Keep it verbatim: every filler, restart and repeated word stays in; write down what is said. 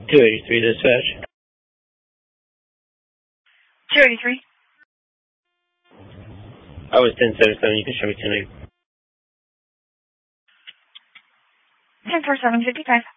two eighty-three dispatch. two eighty-three. I was ten seventy-seven. You can show me tonight. ten forty-seven fifty-five.